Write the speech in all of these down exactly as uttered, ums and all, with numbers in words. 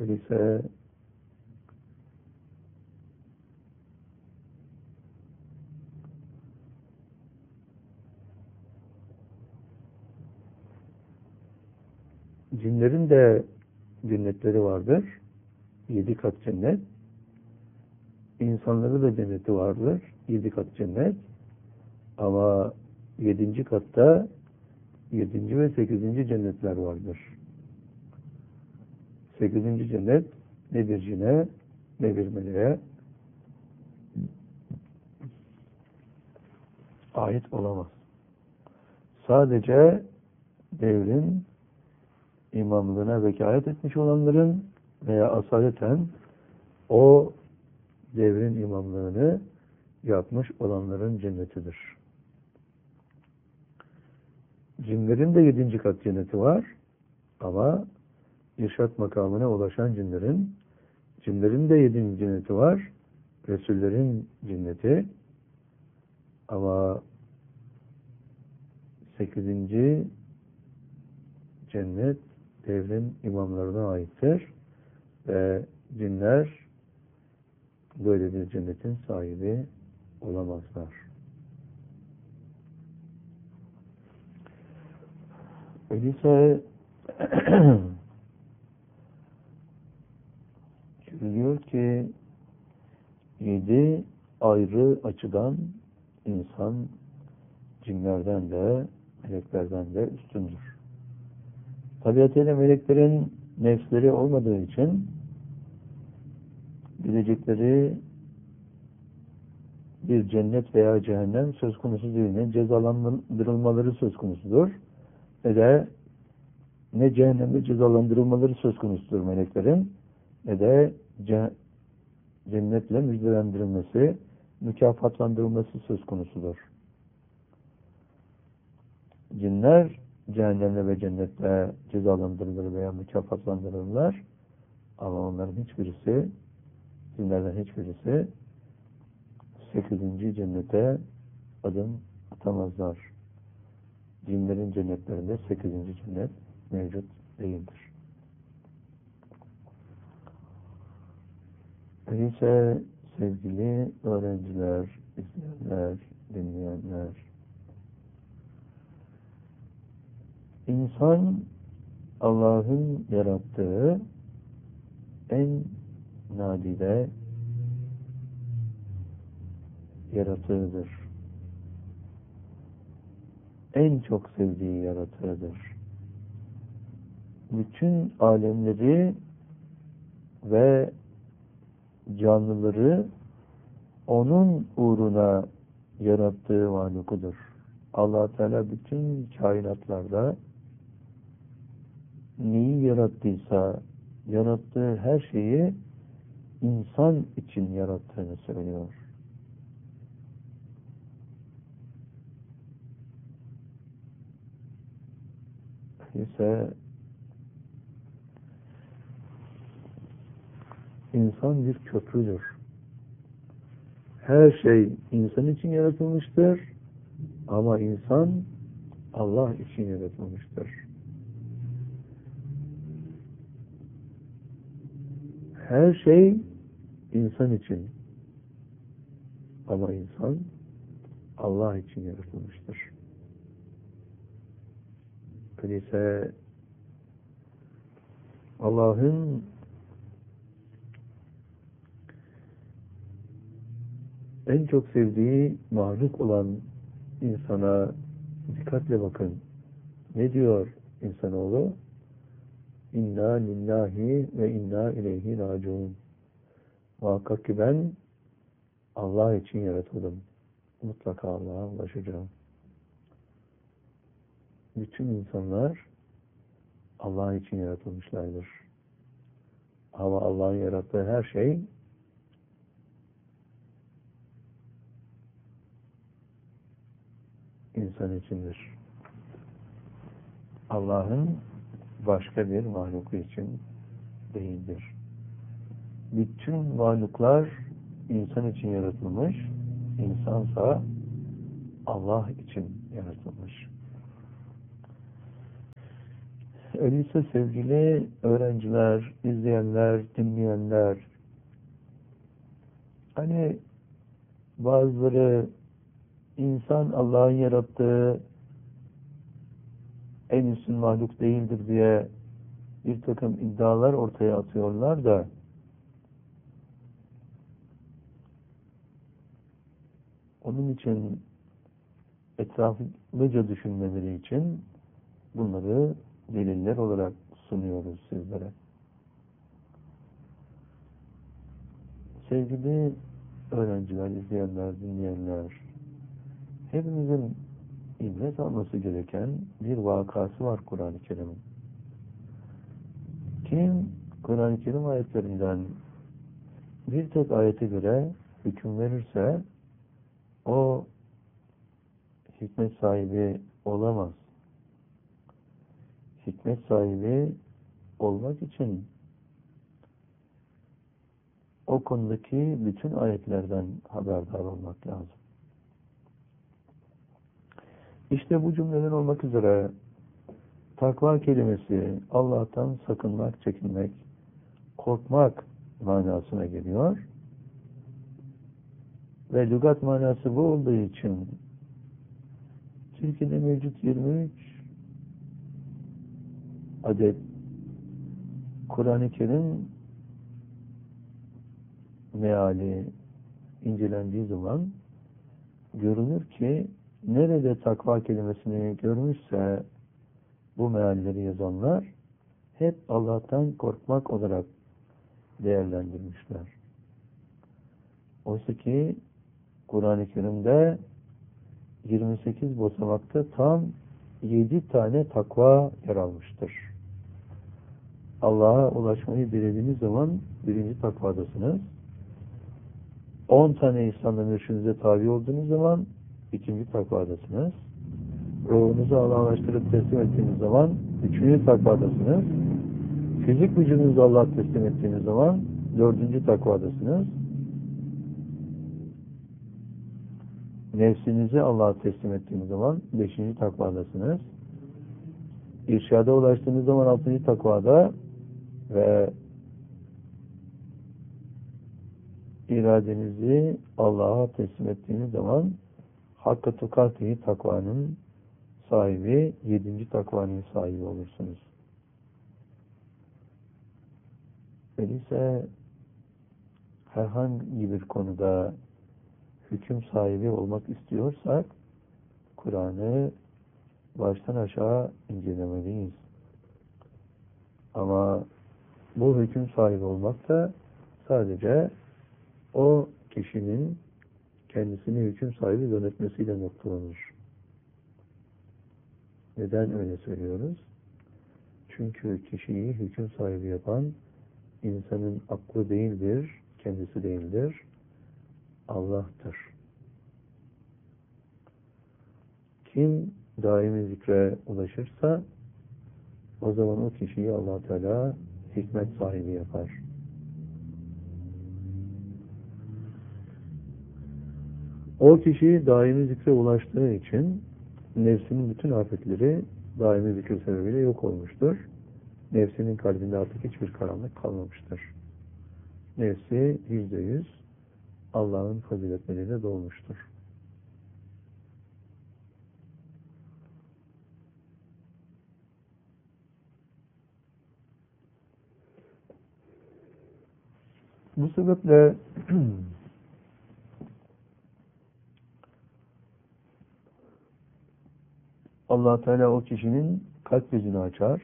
Öyleyse cinlerin de cennetleri vardır. Yedi kat cennet. İnsanların da cenneti vardır. Yedi kat cennet. Ama yedinci katta yedinci ve sekizinci cennetler vardır. Sekizinci cennet ne bir cine ne bir meleğe ait olamaz. Sadece devrin imamlığına vekalet etmiş olanların veya asaleten o devrin imamlığını yapmış olanların cennetidir. Cinlerin de yedinci kat cenneti var ama irşat makamına ulaşan cinlerin cinlerin de yedinci cenneti var. Resullerin cenneti ama sekizinci cennet devrin imamlarına aittir ve cinler böyle bir cennetin sahibi olamazlar. Öyleyse diyor ki yedi ayrı açıdan insan cinlerden de meleklerden de üstündür. Tabiatıyla meleklerin nefsleri olmadığı için bilecekleri bir cennet veya cehennem söz konusu değil. Ne cezalandırılmaları söz konusudur ne de ne cehennemde cezalandırılmaları söz konusudur meleklerin ne de cennetle müjdelendirilmesi, mükafatlandırılması söz konusudur. Cinler cehennemle ve cennetle cezalandırılır veya mükafatlandırılırlar ama onların hiçbirisi cinlerden hiçbirisi sekizinci cennete adım atamazlar. Cinlerin cennetlerinde sekizinci cennet mevcut değildir. Öyleyse sevgili öğrenciler, izleyenler, dinleyenler, İnsan Allah'ın yarattığı en nadide yaratığıdır. En çok sevdiği yaratığıdır. Bütün alemleri ve canlıları onun uğruna yarattığı mahlukudur. Allah Teala bütün kainatlarda neyi yarattıysa yarattığı her şeyi insan için yarattığını söylüyor. ise insan bir köprüdür. Her şey insan için yaratılmıştır ama insan Allah için yaratılmıştır. Her şey insan için ama insan Allah için yaratılmıştır. Öyleyse Allah'ın en çok sevdiği mahluk olan insana dikkatle bakın. Ne diyor insanoğlu? İnna lillahi ve inna ileyhi raciun. Muhakkak ki ben Allah için yaratıldım. Mutlaka Allah'a ulaşacağım. Bütün insanlar Allah için yaratılmışlardır. Ama Allah'ın yarattığı her şey insan içindir. Allah'ın başka bir mahluku için değildir. Bütün varlıklar insan için yaratılmış, insansa Allah için yaratılmış. öyleyse sevgili öğrenciler, izleyenler, dinleyenler, hani bazıları insan Allah'ın yarattığı en üstün mahluk değildir diye bir takım iddialar ortaya atıyorlar da onun için etraflıca düşünmeleri için bunları deliller olarak sunuyoruz sizlere. Sevgili öğrenciler, izleyenler, dinleyenler, hepimizin ibret alması gereken bir vakası var Kur'an-ı Kerim'in. Kim Kur'an-ı Kerim ayetlerinden bir tek ayete göre hüküm verirse o hikmet sahibi olamaz. Hikmet sahibi olmak için o konudaki bütün ayetlerden haberdar olmak lazım. İşte bu cümleler olmak üzere takva kelimesi Allah'tan sakınmak, çekinmek, korkmak manasına geliyor. Ve lügat manası bu olduğu için Türkiye'de mevcut yirmi üç adet Kur'an-ı Kerim meali incelendiği zaman görünür ki nerede takva kelimesini görmüşse bu mealleri yazanlar hep Allah'tan korkmak olarak değerlendirmişler. Oysa ki Kur'an-ı Kerim'de yirmi sekiz basamakta tam yedi tane takva yer almıştır. Allah'a ulaşmayı dilediğiniz zaman birinci takvadasınız. on tane İslam'dan mürşidinize tabi olduğunuz zaman ikinci takvadasınız. Ruhunuzu Allah'laştırıp teslim ettiğiniz zaman üçüncü takvadasınız. Fizik vücudunuzu Allah'a teslim ettiğiniz zaman dördüncü takvadasınız. Nefsinizi Allah'a teslim ettiğiniz zaman beşinci takvadasınız. İrşada ulaştığınız zaman altıncı takvada ve iradenizi Allah'a teslim ettiğiniz zaman hakka tukatihi takvanın sahibi, yedinci takvanın sahibi olursunuz. Öyleyse herhangi bir konuda hüküm sahibi olmak istiyorsak Kur'an'ı baştan aşağı incelemeliyiz. Ama bu hüküm sahibi olmak da sadece o kişinin kendisini hüküm sahibi yönetmesiyle noktalanır. Neden öyle söylüyoruz? Çünkü kişiyi hüküm sahibi yapan insanın aklı değildir, kendisi değildir, Allah'tır. Kim daimi zikre ulaşırsa o zaman o kişiyi Allah Teala hikmet sahibi yapar. O kişi daimi zikre ulaştığı için nefsinin bütün afetleri daimi zikir sebebiyle yok olmuştur. Nefsinin kalbinde artık hiçbir karanlık kalmamıştır. Nefsi yüzde yüz Allah'ın faziletleriyle dolmuştur. Bu sebeple Allah Teala o kişinin kalp gözünü açar.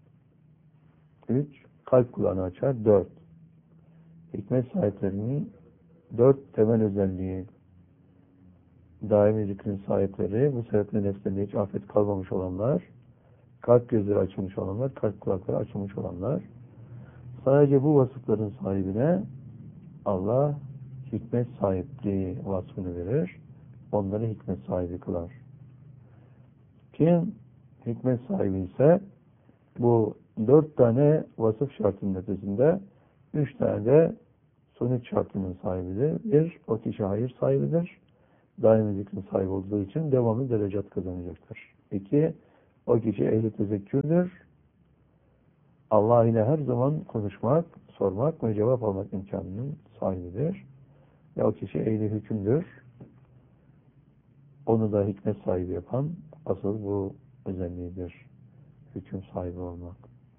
Üç, kalp kulağını açar. Dört, hikmet sahiplerinin dört temel özelliği, daimi zikrin sahipleri, bu sebeple nefslerinde hiç afet kalmamış olanlar, kalp gözleri açılmış olanlar, kalp kulakları açılmış olanlar. Sadece bu vasıfların sahibine Allah hikmet sahipliği vasfını verir. Onları hikmet sahibi kılar. Kim hikmet sahibi ise bu dört tane vasıf şartının ötesinde üç tane de sonuç şartının sahibidir. Bir, o kişi hayır sahibidir. Daimi zikrin sahibi olduğu için devamlı derecat kazanacaktır. İki, o kişi ehli tezekkürdür. Allah ile her zaman konuşmak, sormak ve cevap almak imkanının sahibidir. Ve o kişi ehli hükümdür. Onu da hikmet sahibi yapan asıl bu özelliğidir. Hüküm sahibi olmak.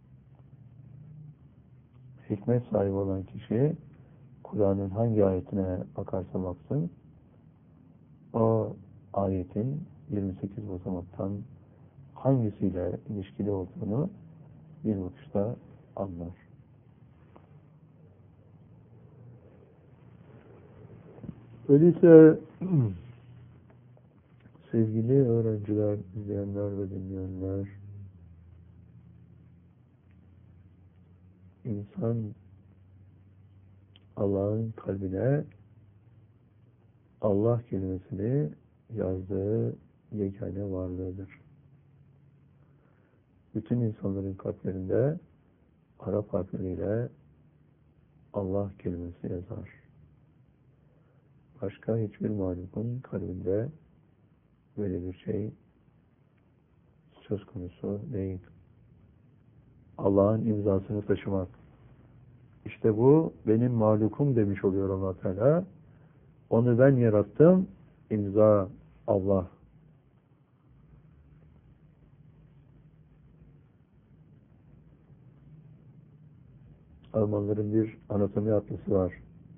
Hikmet sahibi olan kişi Kur'an'ın hangi ayetine bakarsa baksın o ayetin yirmi sekiz basamaktan hangisiyle ilişkili olduğunu bir bakışta anlar. Öyleyse sevgili öğrenciler, izleyenler ve dinleyenler, insan Allah'ın kalbine Allah kelimesini yazdığı yegane varlığıdır. Bütün insanların kalplerinde Arap harfleriyle Allah kelimesi yazar. Başka hiçbir mahlukun kalbinde böyle bir şey söz konusu değil. Allah'ın imzasını taşımak. İşte bu benim mahlukum demiş oluyor Allah Teala. Onu ben yarattım. İmza Allah. Almanların bir anatomi atlası var.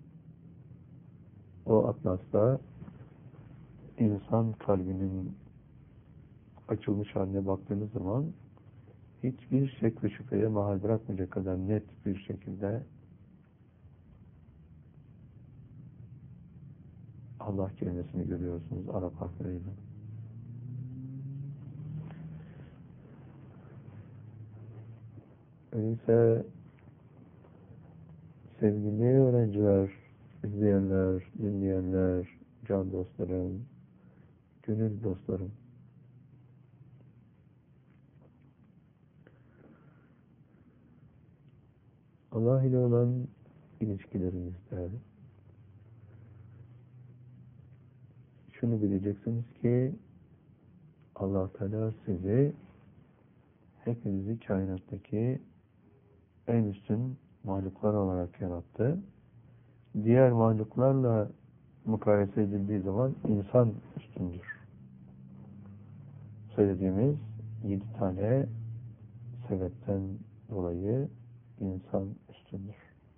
O atlasta insan kalbinin açılmış haline baktığınız zaman hiçbir şek ve şüpheye mahal bırakmayacak kadar net bir şekilde Allah kelimesini görüyorsunuz Arap harfleriyle. Öyleyse sevgili öğrenciler, izleyenler, dinleyenler, can dostlarım, gönül dostlarım, Allah ile olan ilişkilerimizde şunu bileceksiniz ki Allah Teala sizi, hepinizi kainattaki en üstün mahluklar olarak yarattı. Diğer mahluklarla mukayese edildiği zaman insan üstündür. Söylediğimiz yedi tane sebepten dolayı insan üstündür.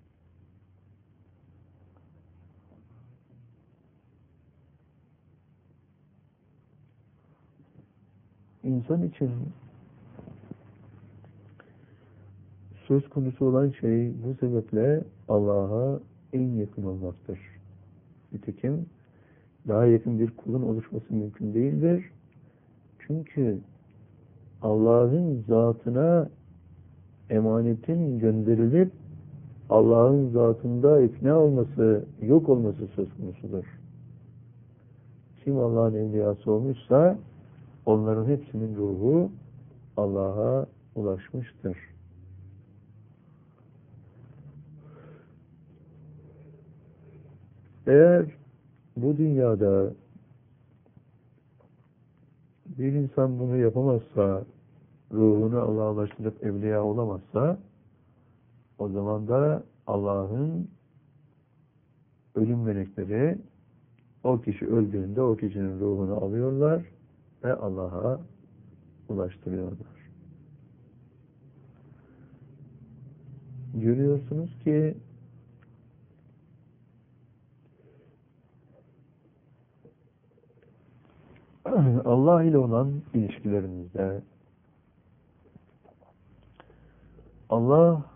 İnsan için söz konusu olan şey bu sebeple Allah'a en yakın olmaktır. Nitekim daha yakın bir kulun oluşması mümkün değildir. Çünkü Allah'ın zatına emanetin gönderilip Allah'ın zatında ifna olması, yok olması söz konusudur. Kim Allah'ın evliyası olmuşsa onların hepsinin ruhu Allah'a ulaşmıştır. Eğer bu dünyada bir insan bunu yapamazsa, ruhunu Allah'a ulaştırıp evliya olamazsa, o zaman da Allah'ın ölüm melekleri o kişi öldüğünde o kişinin ruhunu alıyorlar ve Allah'a ulaştırıyorlar. Görüyorsunuz ki Allah ile olan ilişkilerimizde Allah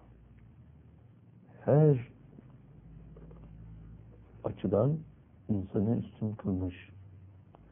her açıdan insanı üstün kılmış.